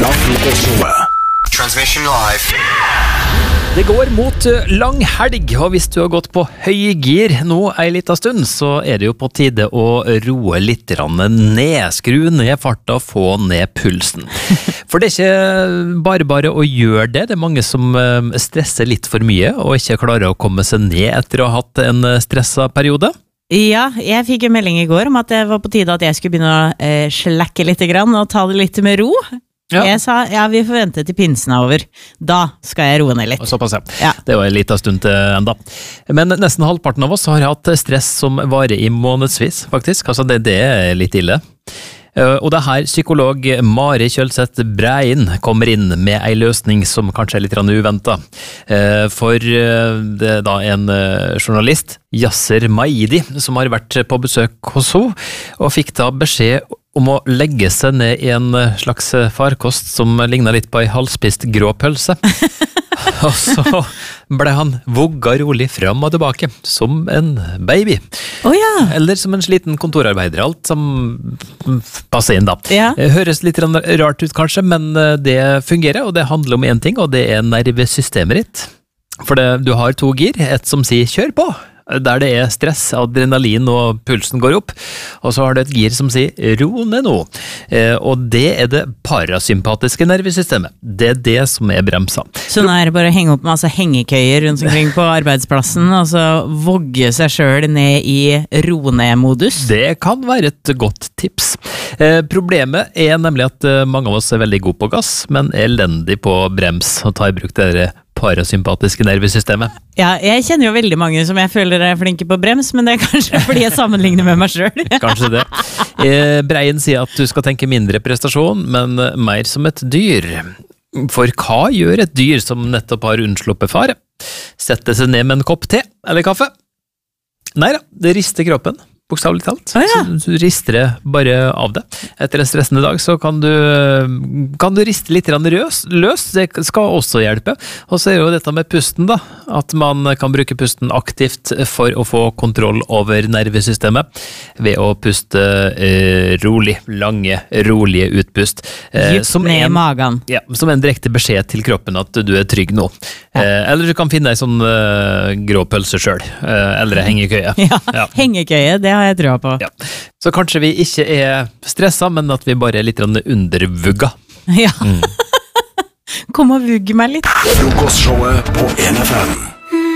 fra Frokostshowet. Transmission live. Det går mot lang helg, og hvis du har gått på høygir nå en liten stund, så er det jo på tide å roe litt ned, skru ned farta, få ned pulsen. For det er ikke bare å gjøre det, det er mange som stresser litt for mye, og ikke klarer å komme seg ned etter å ha hatt en stresset periode. Ja, jeg fikk en melding i går om at det var på tide at jeg skulle begynne å slakke litt grann, og ta det litt med ro. Ja. Jeg sa, ja, vi får vente til pinsen er over. Da skal jeg roe ned litt. Såpass, ja. Det var en liten stund enda. Men nesten halvparten av oss har hatt stress som varer i månedsvis, faktisk. Altså, det er litt ille. Og det her psykolog Mari Kjølseth Brein kommer inn med en løsning som kanskje er litt uventet. For det er da en journalist, Yasser Maidi, som har vært på besøk hos henne, og fikk da beskjed om å legge seg ned i en slags farkost som lignet litt på en halvspist grå pølse. Og så ble han vogga rolig fram og tilbake, som en baby. Ja. Eller som en sliten kontorarbeider, alt som passer inn da. Ja. Høres litt rart ut kanskje, men det fungerer, og det handler om en ting, og det er nervesystemet ditt. For du har to gir, et som sier kjør på, der det er stress, adrenalin og pulsen går opp, og så har du et gir som sier ro ned nå, og det er det parasympatiske nervesystemet. Det er det som er bremsa. Så nå er det bare å henge opp masse hengekøyer rundt omkring på arbeidsplassen, og så vogge seg selv ned i ro-ned-modus? Det kan være et godt tips. Problemet er nemlig at mange av oss er veldig gode på gass, men elendig på brems, og ta i bruk det parasympatiske nervesystemet. Ja, jeg kjenner jo veldig mange som jeg føler er flinke på brems, men det er kanskje fordi jeg sammenligner med meg selv. Kanskje det. Brein sier at du skal tenke mindre prestasjon, men mer som et dyr. For hva gjør et dyr som nettopp har unnsluppet fare? Sette seg ned med en kopp te eller kaffe? Neida, det rister kroppen. Bokstavlig talt. Så du rister det bare av det. Etter en stressende dag så kan du riste litt løs, det skal også hjelpe. Og så er jo dette med pusten da, at man kan bruke pusten aktivt for å få kontroll over nervesystemet, ved å puste rolig, lange, rolige utpust. Dypt ned i magen. Ja, som en direkte beskjed til kroppen at du er trygg nå. Eller du kan finne en sånn grå pølse selv, eller en hengekøye. Ja, hengekøye, det har jeg trua på. Ja. Så kanskje vi ikke er stresset, men at vi bare er litt undervugga. Ja. Kom og vugg meg litt. Frokostshowet på NFM.